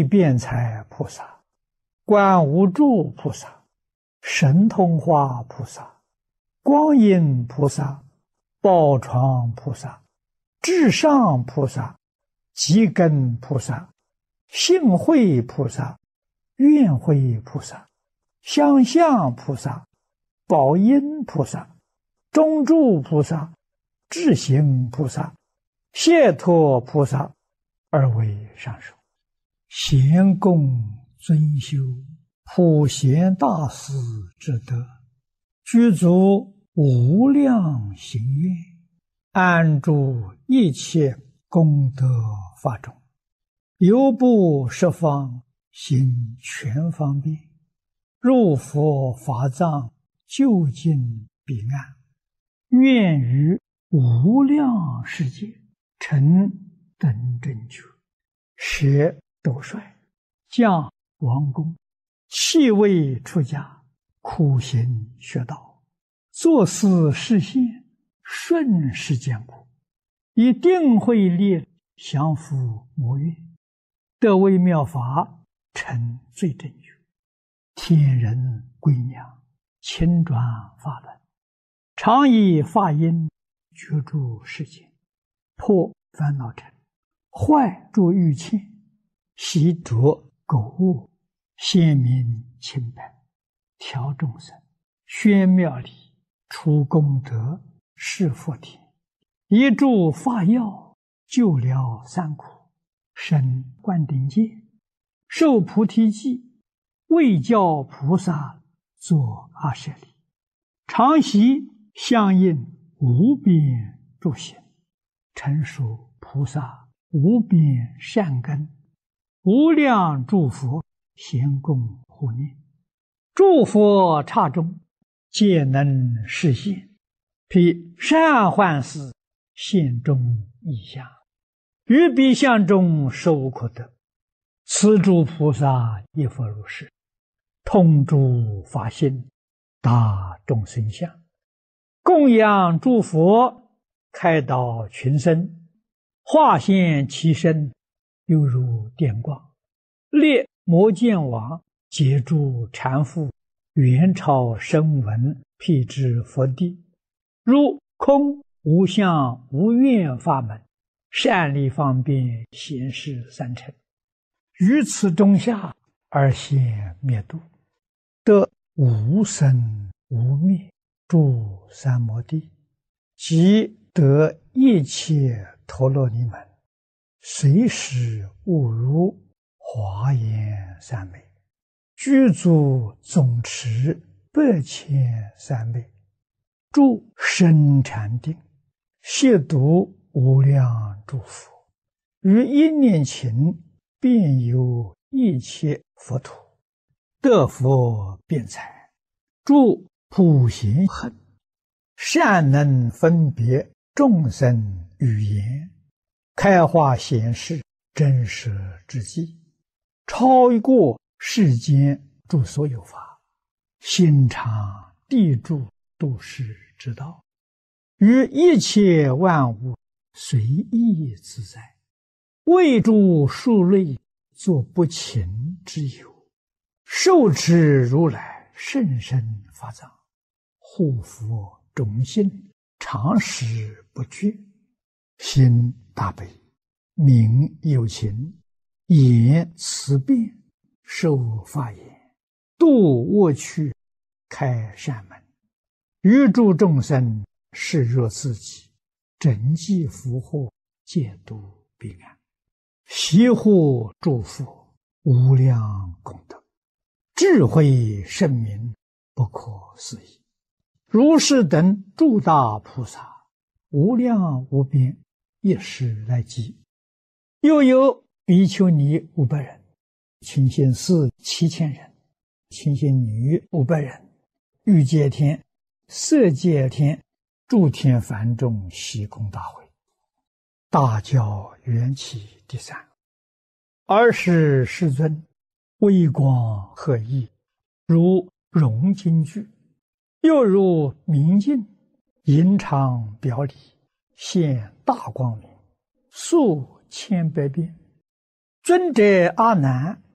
辩才菩萨、观无住菩萨、神通化菩萨、光阴菩萨、宝床菩萨、至上菩萨、积根菩萨、性慧菩萨、愿慧菩萨、相向菩萨、宝音菩萨、中住菩萨、智行菩萨、解脱菩萨，而为上首。贤供尊修普贤大士之德，具足无量行愿，安住一切功德法中，犹不十方行全方便，入佛法藏究竟彼岸，愿于无量世界成等正觉，舍斗率，降王公，弃位出家，苦行学道，作思实现，顺世间苦，以定慧力降伏魔怨，得为妙法，成最正觉，天人归娘，亲转法轮，常以法音觉诸世间，破烦恼尘，坏诸欲嗔，习着垢物，显明清白，调众生，宣妙理，除功德，示佛田，一助法药，救了三苦，生灌顶戒，受菩提记，为教菩萨作阿舍利，常习相应无边诸行，成熟菩萨无边善根，无量诸佛咸供护念，诸佛刹中皆能实现，披善幻事现中意象，于彼相中受可得，此诸菩萨亦复如是，通诸法性，达众生相，供养诸佛，开导群生，化现其身，犹如电光，列摩犍王，解诸缠缚，元朝声闻，辟支佛地，如空无相无愿法门，善利方便显示三乘，于此中下而现灭度，得无生无灭诸三摩地，即得一切陀罗尼门，随时悟如华严三昧，具足总持8,300昧，住深禅定，亵渎无量诸佛，于一念勤遍游一切佛土，得佛辩才，住普贤行，善能分别众生语言，开化显示真实之际，超过世间诸所有法，心常地住度世之道，于一切万物随意自在，为诸数类作不勤之有，受持如来甚深法藏，护佛种心，常时不绝，心大悲，名有情，言慈辩，受法言，度恶趣，开善门，于诸众生视若自己，整济福祸，戒度彼岸，习护诸佛，无量功德，智慧圣明，不可思议。如是等诸大菩萨，无量无边，一时来集。又有比丘尼500人，清心寺7000人，清心女500人，欲界天、色界天、诸天梵众悉空大会，大教缘起第3。20世尊，微光赫熠，如融金具，又如明镜，隐常表里，现大光明，数千百变， 尊者阿难